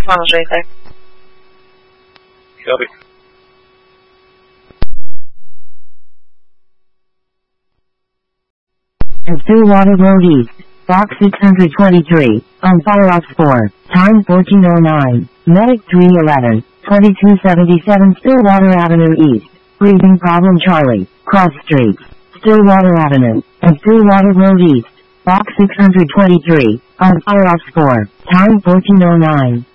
zvážejte. Copy. Stillwater Road East, Box 623, on Fireox 4, time 1409, Medic 311, 2277 Stillwater Avenue East, breathing problem Charlie, cross streets, Stillwater Avenue, and Stillwater Road East, Box 623, on Fireox 4, time 1409.